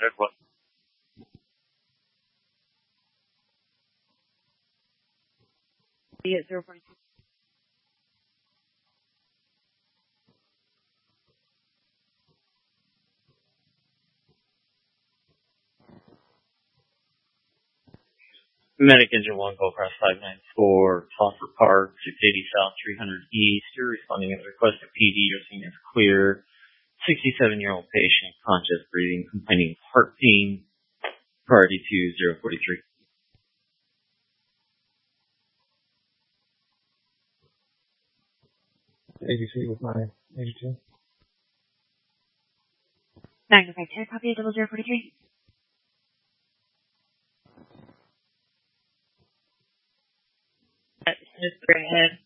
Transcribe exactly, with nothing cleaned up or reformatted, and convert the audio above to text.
At zero forty two. Medic Engine one, Gold Cross five nine four, Fossil Park, six eighty South, three hundred East. You're responding at the request of P D. Your scene is clear. sixty-seven-year-old patient, conscious, breathing, complaining of heart pain. Priority to zero forty-three. A G C with my A G T. Magnify ten, copy double zero forty-three. Just go ahead.